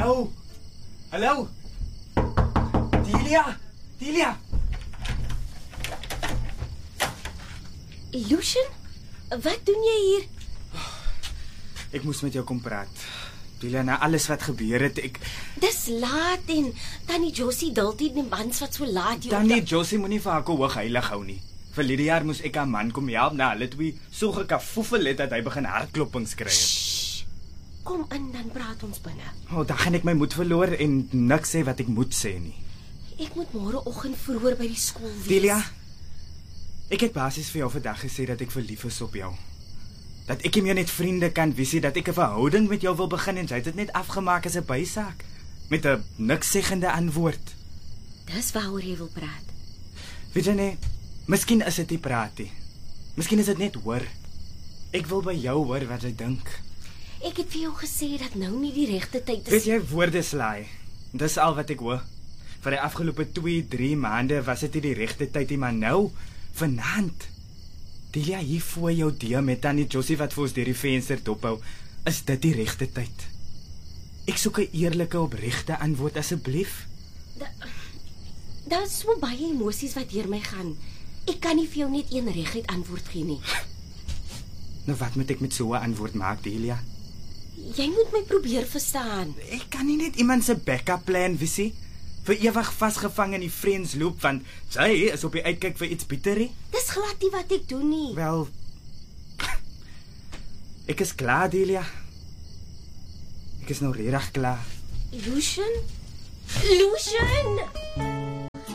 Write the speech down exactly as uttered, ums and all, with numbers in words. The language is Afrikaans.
Hallo? Hallo? Delia? Delia? Lucian, wat doen jy hier? Ek moes met jou kom praat. Delia, na alles wat gebeur het, ek... Dis laat en Tannie Josie duld nie die mans wat so laat hier. Tannie Josie moenie vir haar hoog heilig hou nie. Verlede jaar moes ek 'n man kom help na hulle twee so gekafoefel het dat hy begin hartklopings kry het. Shh, kom in, dan praat ons binne. O, oh, dan gaan ek my moed verloor en niks sê wat ek moet sê nie. Ek moet môreoggend vroeër by die skool wees. Delia, ek het basies vir jou vandag gesê dat ek verlief is op jou. Dat ek nie net vriende kan wees, dat ek 'n verhouding met jou wil begin en jy het dit net afgemaak as 'n bysaak met 'n niks seggende antwoord. Dis waaroor jy wil praat. Weet jy nie, miskien is dit nie praat nie. Miskien is dit net hoor. Ek wil by jou hoor wat jy dink. Ek het vir jou gesê dat nou nie die regte tyd is. Weet jy woorde slaai. Dis al wat ek hoor. Vir die afgelope twee, drie maande was dit nie die regte tyd nie, maar nou vanaand. Delia, hier voor jou die met Tannie Josie wat vir ons deur die venster dophou, is dit die regte tyd. Ek soek 'n eerlike, opregte antwoord asseblief. Daar is so baie emosies wat deur my gaan. Ek kan nie vir jou net een reguit antwoord gee nie. Nou wat moet ek met so 'n antwoord maak, Delia? Jy moet my probeer verstaan. Ek kan nie net iemand se backup plan wees, vir ewig vasgevang in die friends loop, want sy is op die uitkyk vir iets bitterie. Dis glad nie wat ek doen nie. Wel, ek is klaar, Delia. Ek is nou regtig klaar. Lucian? Lucian!